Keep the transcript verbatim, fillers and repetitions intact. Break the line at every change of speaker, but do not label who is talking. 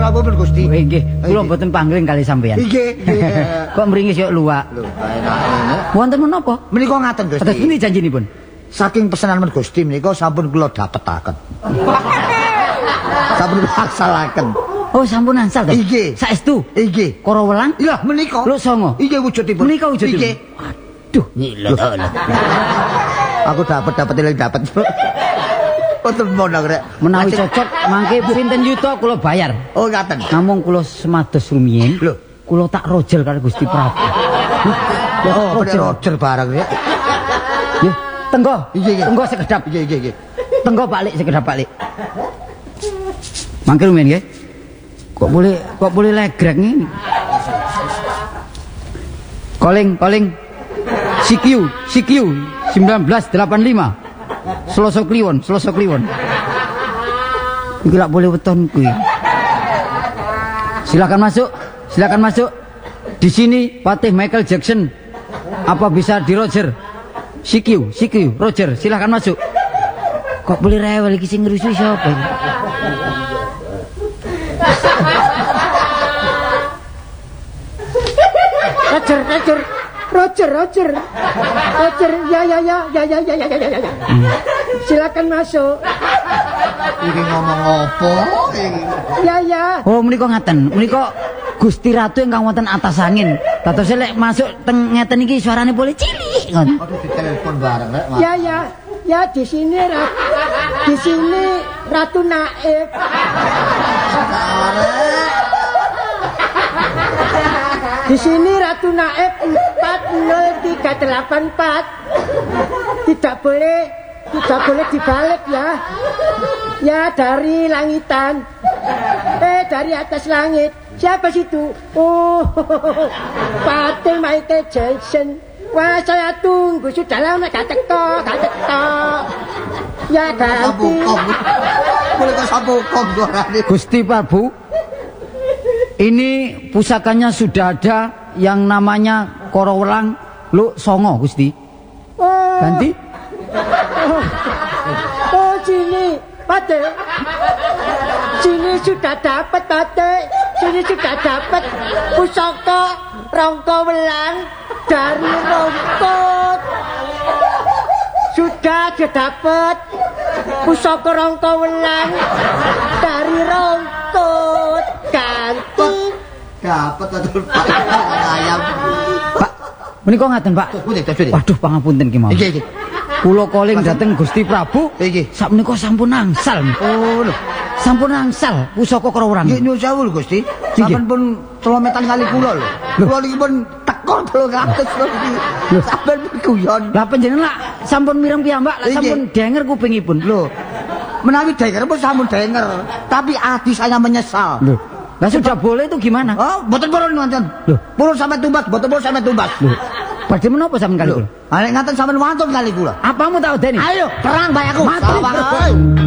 rawuh Gusti.
Oh, nggih, kula mboten pangling kali sampeyan.
Nggih.
Kok mringis yo luwak.
Lho, enake.
Wonten menapa?
Menika ngaten Gusti.
Terus pundi janjinipun?
Saking pesanan men Gusti menika sampun kula dapetaken. Sampun laksanaken.
Oh, sampun angsal to?
Nggih.
Saestu.
Nggih.
Kara welang?
Lah menika.
Lho songo.
Nggih wujudipun.
Menika wujudipun.
Nggih.
Aduh, nyileh.
Aku dapat dapat eling dapat. Boten mondok rek.
Menawi cocok mangke pinten yuta kula bayar.
Oh ngaten.
Namung kula semados rumiyin.
Lho,
kula tak rojel karo Gusti Prabu.
oh bener roger barang rek.
Nggih, tenggo.
Nggih nggih.
Tenggo sekedap.
Nggih nggih nggih.
Tenggo balik sekedap balik. Mangke rumiyin nggih. Kok boleh kok boleh legrek ngene. Calling, calling. C Q, C Q seribu sembilan ratus delapan puluh lima. Selasa Kliwon, Selasa Kliwon. Iki lak boleh weton kuwi. Silakan masuk, silakan masuk. Di sini Patih Michael Jackson. Apa bisa di Roger? C Q, C Q, Roger, silakan masuk. Kok boleh rewel iki sing ngrusui sapa iki?
Roger, Roger, Roger, Roger, Roger, ya, ya, ya, ya, ya, ya, ya, ya, ya. Silakan masuk.
Iki ngomong apa?
Ya, ya.
Oh, menika ngaten. Menika Gusti Ratu ingkang wonten atas angin. Dados lek masuk teng ngeten iki suarane boleh cilik ngoten.
Aduh ditelepon bareng rek.
Ya, ya. Ya di sini Ratu, di sini Ratu Naif. Di sini Ratu Naif empat nol tiga delapan empat. Tidak boleh, tidak boleh dibalik ya. Ya dari langitan. Eh dari atas langit. Siapa situ? Oh, Patih Michael Jackson. Wah saya tunggu sudah lama gak teko, gak teko. Ya ganti.
Boleh ke sabukong suarane.
Gusti Prabu, ini pusakanya sudah ada yang namanya Koro Welang Lu Songo, Gusti.
Oh.
Ganti?
Oh, oh sini, Patih. Sini sudah dapat, Patih. Sini sudah dapat pusaka Rangka Welang dari Rongkot. Sudah dapat pusaka Rangka Welang dari Rongkot. Ganti.
Dapat atur Pak ayam.
Pak, menika ngaten, Pak. Waduh, pangapunten ki mawon.
Nggih, nggih.
Kula calling dhateng Gusti Prabu.
Nggih.
Sakmenika sampun angsal.
Oh, lho.
Sampun angsal pusaka Kara Welang.
Nggih nyuwun sewu lho Gusti. Sampun pun telometan kali kula lho. Kula niki pun tekor telung atus lho iki. Sampeyan pun guyon.
Lah panjenengan lak sampun mireng piyambak, lak
Nggih.
sampun denger kupingipun.
Lho. Menawi denger pun sampun denger, tapi hati saya menyesal.
Loh. Lah sudah boleh itu gimana?
Oh, mboten purun ngoten.
Loh.
Purun sampai tumbas, mboten purun sampai tumbas.
Loh. Badhe menapa sampean kali kula?
Nek ngaten sampean wantun kali kula.
Apamu tak odeni?
Ayo, perang bae aku.
Mati.
Sawang, ayo.